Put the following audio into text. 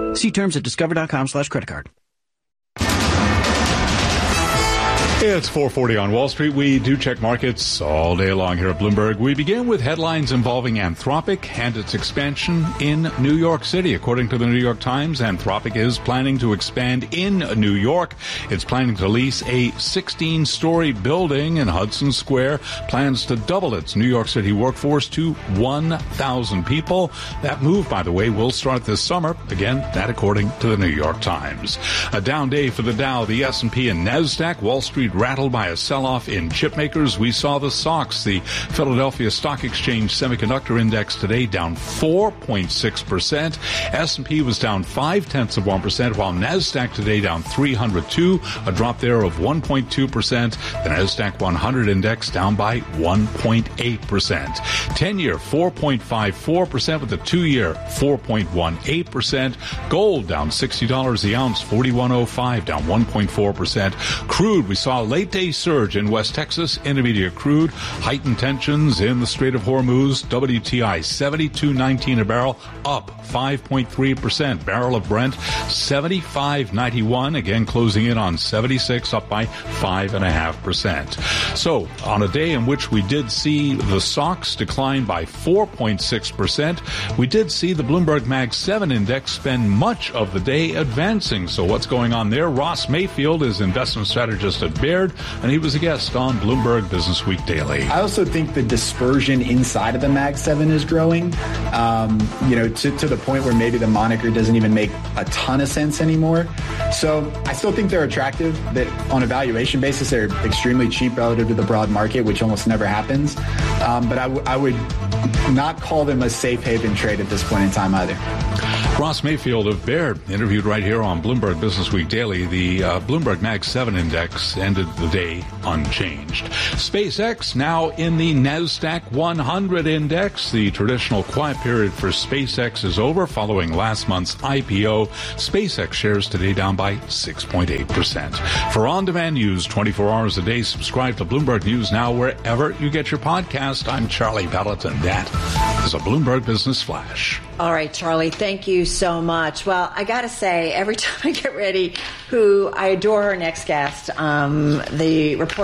See terms at discover.com/creditcard. It's 4:40 on Wall Street. We do check markets all day long here at Bloomberg. We begin with headlines involving Anthropic and its expansion in New York City. According to the New York Times, Anthropic is planning to expand in New York. It's planning to lease a 16-story building in Hudson Square, plans to double its New York City workforce to 1,000 people. That move, by the way, will start this summer. Again, that according to the New York Times. A down day for the Dow, the S&P, and NASDAQ. Wall Street rattled by a sell-off in chip makers. We saw the SOX, the Philadelphia Stock Exchange Semiconductor Index, today down 4.6%. S&P was down 0.5%, while NASDAQ today down 302, a drop there of 1.2%. The NASDAQ 100 Index down by 1.8%. 10-year 4.54%, with the 2-year 4.18%. Gold down $60 the ounce, $41.05, down 1.4%. Crude, we saw a late-day surge in West Texas intermediate crude. Heightened tensions in the Strait of Hormuz. WTI $72.19 a barrel, up 5.3%. Barrel of Brent $75.91, again closing in on 76, up by 5.5%. So on a day in which we did see the SOX decline by 4.6%, we did see the Bloomberg Mag 7 index spend much of the day advancing. So what's going on there? Ross Mayfield is investment strategist at Baird, and he was a guest on Bloomberg Business Week Daily. I also think the dispersion inside of the Mag 7 is growing, to the point where maybe the moniker doesn't even make a ton of sense anymore. So I still think they're attractive, that on a valuation basis, they're extremely cheap relative to the broad market, which almost never happens. But I would not call them a safe haven trade at this point in time either. Ross Mayfield of Baird, interviewed right here on Bloomberg Business Week Daily. The Bloomberg Mag 7 index ended the day unchanged. SpaceX now in the NASDAQ 100 index. The traditional quiet period for SpaceX is over following last month's IPO. SpaceX shares today down by 6.8%. For on-demand news 24 hours a day, subscribe to Bloomberg News Now wherever you get your podcast. I'm Charlie Pellet, and that is a Bloomberg Business Flash. All right, Charlie, thank you so much. Well, I got to say, every time I get ready, I adore our next guest, the reporter